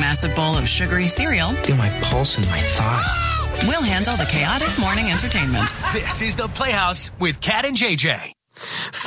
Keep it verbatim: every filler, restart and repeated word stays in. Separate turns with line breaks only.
massive bowl of sugary cereal.
Feel my pulse in my thighs.
We'll handle the chaotic morning entertainment.
This is The Playhouse with Kat and J J.